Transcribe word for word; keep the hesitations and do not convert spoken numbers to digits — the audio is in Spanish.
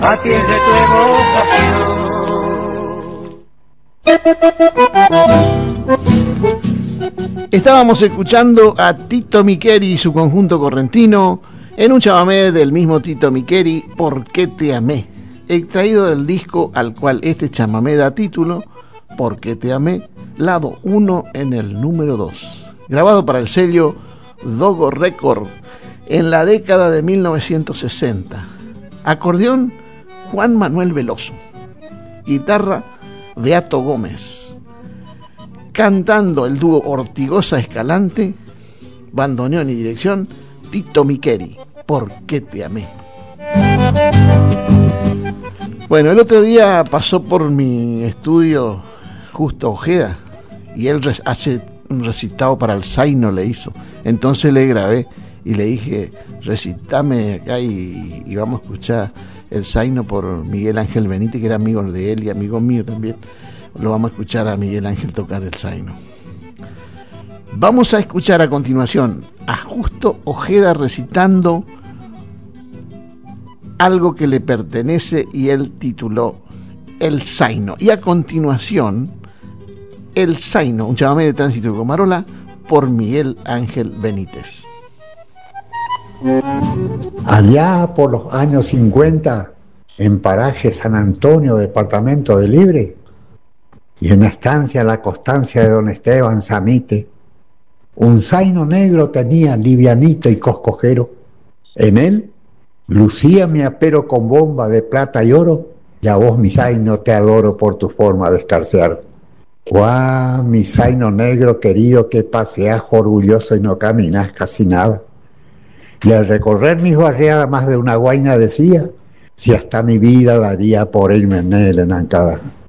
atiende tu evocación. Estábamos escuchando a Tito Miqueri y su conjunto correntino en un chamamé del mismo Tito Miqueri, ¿Por qué te amé?, extraído del disco al cual este chamamé da título, ¿Por qué te amé?, lado uno en el número dos, grabado para el sello Dogo Record en la década de mil novecientos sesenta. Acordeón, Juan Manuel Veloso. Guitarra, Beato Gómez. Cantando el dúo Ortigosa Escalante. Bandoneón y dirección, Tito Miqueri, ¿Por qué te amé? Bueno, el otro día pasó por mi estudio Justo Ojeda y él hace un recitado para el Zaino, le hizo. Entonces le grabé y le dije, recitame acá y, y vamos a escuchar el Zaino por Miguel Ángel Benítez, que era amigo de él y amigo mío también. Lo vamos a escuchar a Miguel Ángel tocar el Zaino. Vamos a escuchar a continuación a Justo Ojeda recitando algo que le pertenece y él tituló El Zaino. Y a continuación, El Zaino, un chamamé de Tránsito de Comarola por Miguel Ángel Benítez. Allá por los años cincuenta, en paraje San Antonio, departamento de Libre, y en la estancia La Constancia de don Esteban Samite, un zaino negro tenía livianito y coscojero. En él lucía mi apero con bomba de plata y oro, y a vos, mi zaino, te adoro por tu forma de escarcear. ¡Guau, mi zaino negro querido, que paseás orgulloso y no caminás casi nada! Y al recorrer mis barriadas más de una guaina decía, si hasta mi vida daría por irme en él en Ancada.